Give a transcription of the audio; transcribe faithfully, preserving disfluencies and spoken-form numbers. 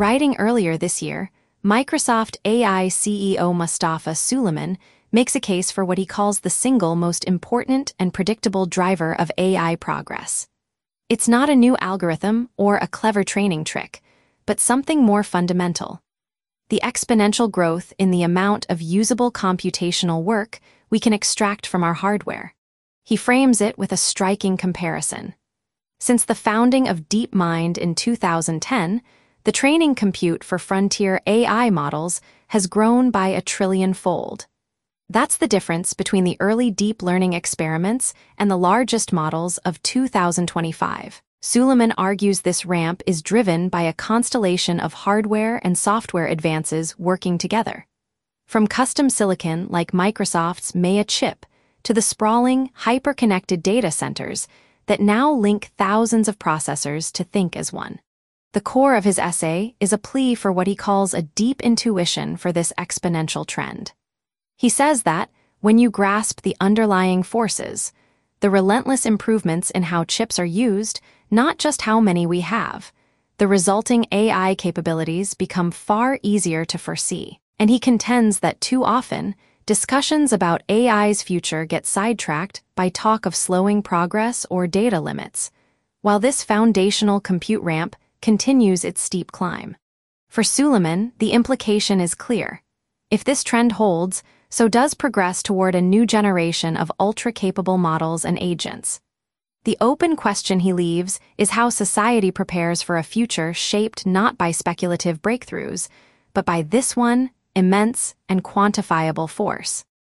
writing earlier this year, Microsoft A I C E O Mustafa Suleyman makes a case for what he calls the single most important and predictable driver of A I progress. It's not a new algorithm or a clever training trick, but something more fundamental: the exponential growth in the amount of usable computational work we can extract from our hardware. He frames it with a striking comparison. Since the founding of DeepMind in two thousand ten, the training compute for frontier A I models has grown by a trillion-fold. That's the difference between the early deep learning experiments and the largest models of two thousand twenty-five. Suleyman argues this ramp is driven by a constellation of hardware and software advances working together. From custom silicon like Microsoft's Maya chip to the sprawling, hyper-connected data centers that now link thousands of processors to think as one. The core of his essay is a plea for what he calls a deep intuition for this exponential trend. He says that, when you grasp the underlying forces, the relentless improvements in how chips are used, not just how many we have, the resulting A I capabilities become far easier to foresee. And he contends that too often, discussions about A I's future get sidetracked by talk of slowing progress or data limits, while this foundational compute ramp continues its steep climb. For Suleyman, the implication is clear. If this trend holds, so does progress toward a new generation of ultra-capable models and agents. The open question he leaves is how society prepares for a future shaped not by speculative breakthroughs, but by this one immense and quantifiable force.